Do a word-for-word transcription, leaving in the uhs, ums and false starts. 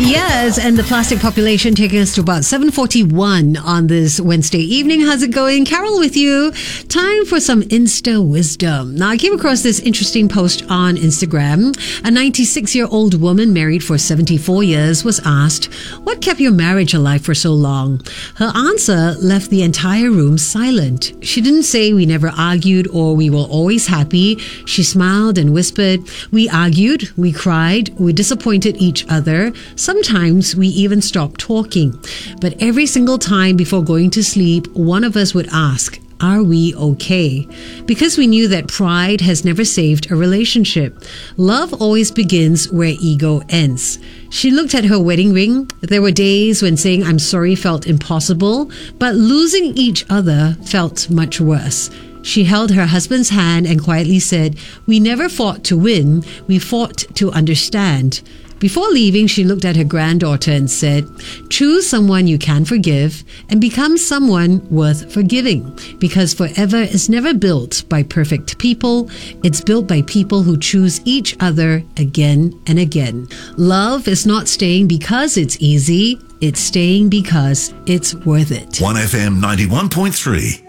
Yes, and the plastic population taking us to about seven forty-one on this Wednesday evening. How's it going? Carol with you. Time for some Insta wisdom. Now, I came across this interesting post on Instagram. A ninety-six-year-old woman married for seventy-four years was asked, "What kept your marriage alive for so long?" Her answer left the entire room silent. She didn't say we never argued or we were always happy. She smiled and whispered, "We argued, we cried, we disappointed each other. Sometimes we even stopped talking. But every single time before going to sleep, one of us would ask, 'Are we okay?' Because we knew that pride has never saved a relationship. Love always begins where ego ends." She looked at her wedding ring. There were days when saying "I'm sorry" felt impossible, but losing each other felt much worse. She held her husband's hand and quietly said, "We never fought to win, we fought to understand." Before leaving, she looked at her granddaughter and said, "Choose someone you can forgive and become someone worth forgiving, because forever is never built by perfect people. It's built by people who choose each other again and again." Love is not staying because it's easy. It's staying because it's worth it. one F M ninety-one point three